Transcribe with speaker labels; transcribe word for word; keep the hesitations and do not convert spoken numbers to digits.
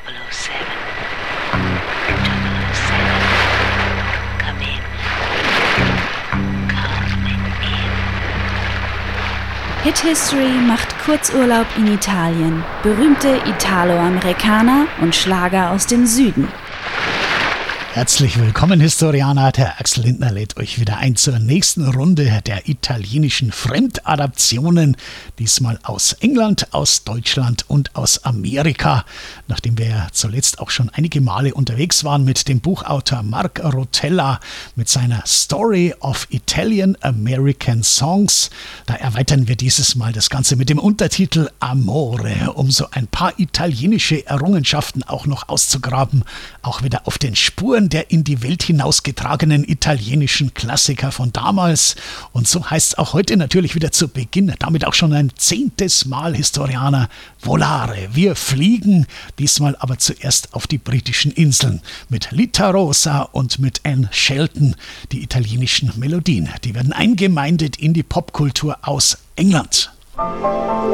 Speaker 1: double oh seven. double oh seven. Come in. Come in.
Speaker 2: Hit History macht Kurzurlaub in Italien. Berühmte Italo-Amerikaner und Schlager aus dem Süden.
Speaker 3: Herzlich willkommen, Historianer. Der Axel Lindner lädt euch wieder ein zur nächsten Runde der italienischen Fremdadaptionen. Diesmal aus England, aus Deutschland und aus Amerika. Nachdem wir ja zuletzt auch schon einige Male unterwegs waren mit dem Buchautor Mark Rotella mit seiner Story of Italian American Songs. Da erweitern wir dieses Mal das Ganze mit dem Untertitel Amore, um so ein paar italienische Errungenschaften auch noch auszugraben. Auch wieder auf den Spuren der in die Welt hinausgetragenen italienischen Klassiker von damals. Und so heißt es auch heute natürlich wieder zu Beginn, damit auch schon ein zehntes Mal Historianer, Volare, wir fliegen, diesmal aber zuerst auf die britischen Inseln mit Lita Rosa und mit Anne Shelton. Die italienischen Melodien, die werden eingemeindet in die Popkultur aus England.